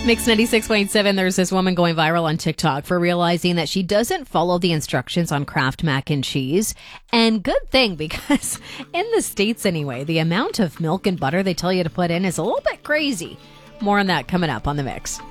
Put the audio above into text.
Mix 96.7, there's this woman going viral on TikTok for realizing that she doesn't follow the instructions on Kraft mac and cheese. And good thing, because in the States anyway, the amount of milk and butter they tell you to put in is a little bit crazy. More on that coming up on The Mix.